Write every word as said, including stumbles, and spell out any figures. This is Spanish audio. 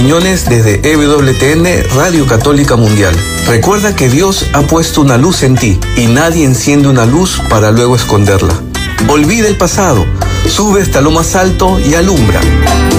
Desde E W T N Radio Católica Mundial. Recuerda que Dios ha puesto una luz en ti y nadie enciende una luz para luego esconderla. Olvida el pasado, sube hasta lo más alto y alumbra.